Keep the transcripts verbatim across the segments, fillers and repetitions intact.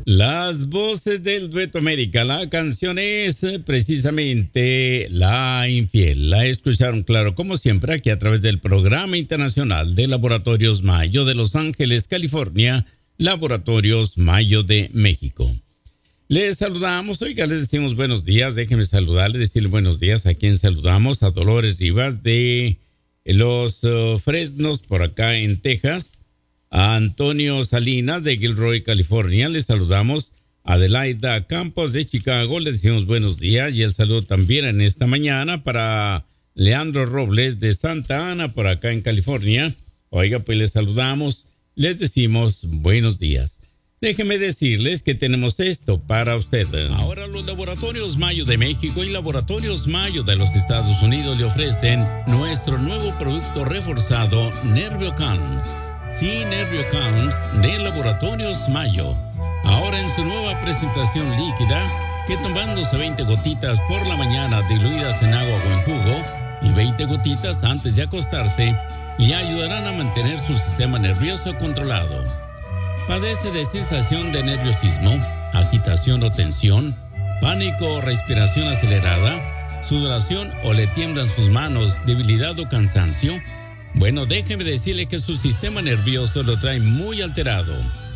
Las voces del dueto América. La canción es precisamente La Infiel. La escucharon, claro, como siempre, aquí a través del Programa Internacional de Laboratorios Mayo de Los Ángeles, California, Laboratorios Mayo de México. Les saludamos, oiga, les decimos buenos días. Déjenme saludarles, decirle buenos días a quien saludamos, a Dolores Rivas de Los uh, Fresnos, por acá en Texas. A Antonio Salinas de Gilroy, California, les saludamos. A Adelaida Campos de Chicago, le decimos buenos días. Y el saludo también en esta mañana para Leandro Robles de Santa Ana, por acá en California. Oiga, pues les saludamos, les decimos buenos días. Déjenme decirles que tenemos esto para usted. Ahora los Laboratorios Mayo de México y Laboratorios Mayo de los Estados Unidos le ofrecen nuestro nuevo producto reforzado, NervioCalms. Sí, NervioCalms de Laboratorios Mayo. Ahora en su nueva presentación líquida, que tomándose veinte gotitas por la mañana diluidas en agua o en jugo y veinte gotitas antes de acostarse, le ayudarán a mantener su sistema nervioso controlado. ¿Padece de sensación de nerviosismo, agitación o tensión, pánico o respiración acelerada, sudoración o le tiemblan sus manos, debilidad o cansancio? Bueno, déjeme decirle que su sistema nervioso lo trae muy alterado.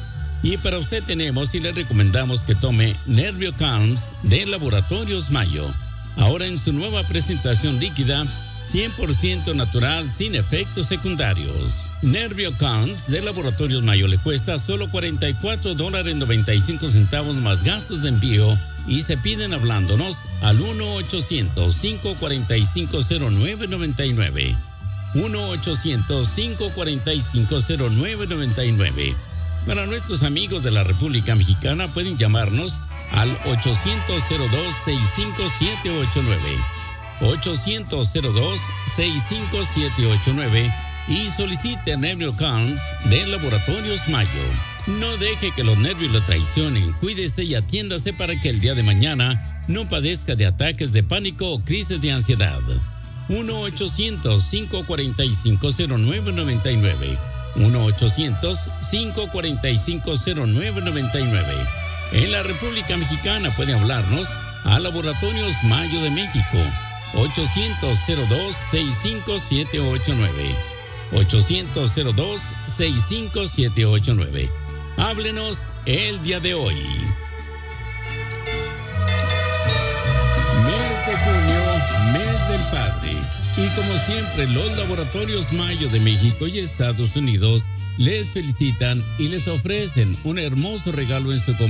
Y para usted tenemos y le recomendamos que tome NervioCalms de Laboratorios Mayo. Ahora en su nueva presentación líquida, cien por ciento natural, sin efectos secundarios. NervioCalms de Laboratorios Mayo le cuesta solo cuarenta y cuatro dólares noventa y cinco centavos más gastos de envío y se piden hablándonos al uno ochocientos, cinco cuatro cinco, cero nueve nueve nueve. uno ochocientos, cinco cuatro cinco, cero nueve nueve nueve. Para nuestros amigos de la República Mexicana pueden llamarnos al ochocientos, cero dos, sesenta y cinco, siete ocho nueve. ochocientos, cero dos, sesenta y cinco, siete ocho nueve y solicite NervioCalms de Laboratorios Mayo. No deje que los nervios lo traicionen. Cuídese y atiéndase para que el día de mañana no padezca de ataques de pánico o crisis de ansiedad. uno ochocientos, cinco cuatro cinco, cero nueve nueve nueve. uno ochocientos, cinco cuatro cinco, cero nueve nueve nueve. En la República Mexicana puede hablarnos a Laboratorios Mayo de México. ochocientos, cero dos, sesenta y cinco, siete ocho nueve. ochocientos, cero dos, sesenta y cinco, siete ocho nueve. Háblenos el día de hoy. Mes de junio, mes del padre. Y como siempre, los Laboratorios Mayo de México y Estados Unidos les felicitan y les ofrecen un hermoso regalo en su